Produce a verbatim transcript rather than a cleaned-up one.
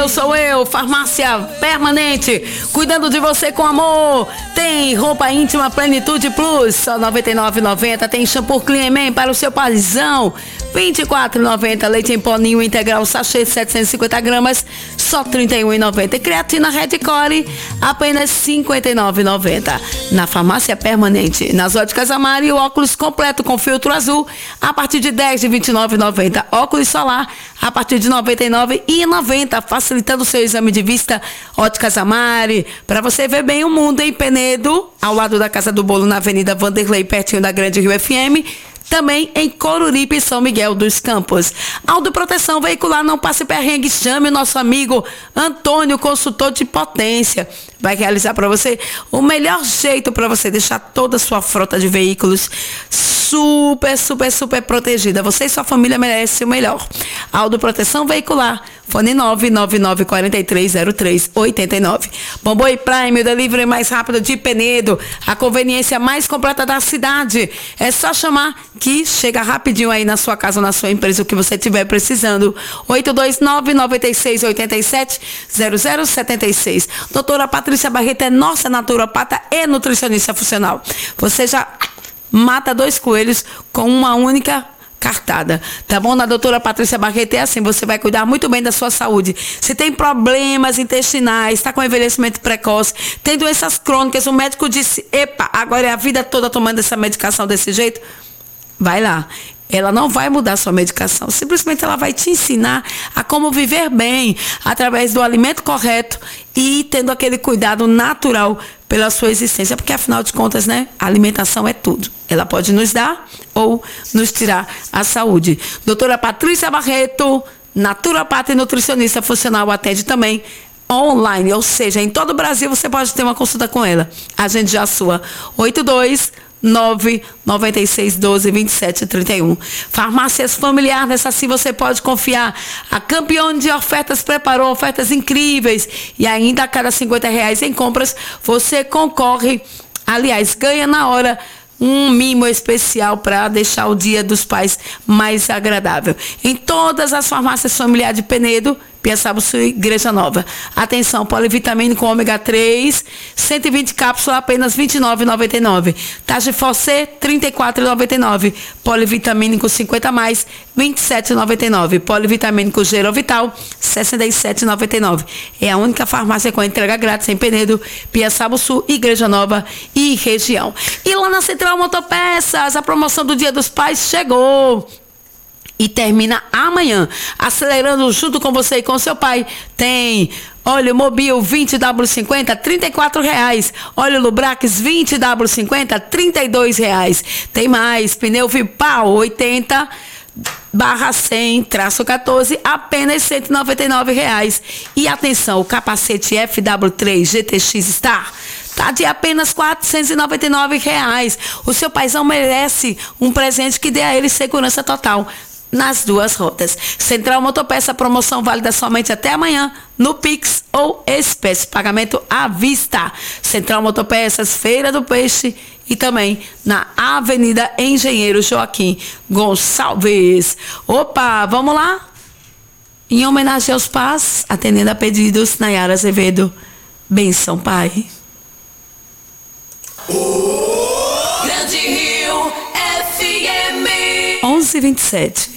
eu, sou eu, Farmácia Permanente, cuidando de você com amor. Tem roupa íntima Plenitude Plus, só noventa e nove reais e noventa centavos. Tem shampoo Clean Man para o seu paizão, vinte e quatro reais e noventa centavos. Leite em pó Ninho integral sachê setecentos e cinquenta gramas, só trinta e um reais e noventa centavos. E creatina Red Core, apenas cinquenta e nove reais e noventa centavos. Na Farmácia Permanente. Nas Óticas Amari, o óculos completo com filtro azul, a partir de dez de vinte e nove reais e noventa centavos. Óculos solar, a partir de noventa e nove reais e noventa centavos, facilitando o seu exame de vista. Óticas Amari, para você ver bem o mundo em Penedo, ao lado da Casa do Bolo, na Avenida Vanderlei, pertinho da Grande Rio F M. Também em Coruripe, São Miguel dos Campos. Auto Proteção Veicular, não passe perrengue, chame o nosso amigo Antônio, consultor de potência. Vai realizar para você o melhor jeito para você deixar toda a sua frota de veículos super, super, super protegida. Você e sua família merecem o melhor. Auto Proteção Veicular, fone nove nove nove quatro três zero três oito nove. Bomboi Prime, o delivery mais rápido de Penedo, a conveniência mais completa da cidade. É só chamar que chega rapidinho aí na sua casa, na sua empresa, o que você estiver precisando. oito dois nove, nove seis oito sete, zero zero sete seis. Doutora Patrícia Barreto é nossa naturopata e nutricionista funcional. Você já mata dois coelhos com uma única cartada, tá bom? Na doutora Patrícia Barreto é assim, você vai cuidar muito bem da sua saúde. Se tem problemas intestinais, está com envelhecimento precoce, tem doenças crônicas, o médico disse, epa, agora é a vida toda tomando essa medicação desse jeito, vai lá. Ela não vai mudar a sua medicação, simplesmente ela vai te ensinar a como viver bem, através do alimento correto e tendo aquele cuidado natural pela sua existência, porque afinal de contas, né, a alimentação é tudo. Ela pode nos dar ou nos tirar a saúde. Doutora Patrícia Barreto, naturopata e nutricionista funcional, atende também online, ou seja, em todo o Brasil você pode ter uma consulta com ela. Agende já a sua. oito dois nove nove seis um dois vinte e sete trinta e um. Farmácias Familiar, nessa sim você pode confiar. A campeã de ofertas preparou ofertas incríveis e ainda a cada cinquenta reais em compras você concorre, aliás, ganha na hora um mimo especial para deixar o Dia dos Pais mais agradável. Em todas as farmácias Familiar de Penedo, Piaçaba-Sul e Igreja Nova. Atenção, polivitamínico ômega três, cento e vinte cápsulas, apenas vinte e nove reais e noventa e nove centavos. Tagifosé, trinta e quatro reais e noventa e nove centavos. Polivitamínico cinquenta mais, vinte e sete reais e noventa e nove centavos. Polivitamínico Gerovital, sessenta e sete reais e noventa e nove centavos. É a única farmácia com entrega grátis em Penedo, Piaçaba-Sul, Igreja Nova e região. E lá na Central Motopeças, a promoção do Dia dos Pais chegou e termina amanhã. Acelerando junto com você e com seu pai. Tem óleo Mobil vinte W cinquenta, trinta e quatro reais. Óleo Lubrax vinte W cinquenta, trinta e dois reais. Tem mais, pneu Vipal oitenta barra cem traço quatorze, apenas cento e noventa e nove reais. E atenção, o capacete F W três G T X Star tá de apenas quatrocentos e noventa e nove reais. O seu paizão merece um presente que dê a ele segurança total nas duas rotas. Central Motopeça, promoção válida somente até amanhã no Pix ou espécie, pagamento à vista. Central Motopeças, Feira do Peixe e também na Avenida Engenheiro Joaquim Gonçalves. Opa, vamos lá? Em homenagem aos pais, atendendo a pedidos, Nayara Azevedo. Benção, Pai. Oh, Grande Rio F M onze e vinte e sete.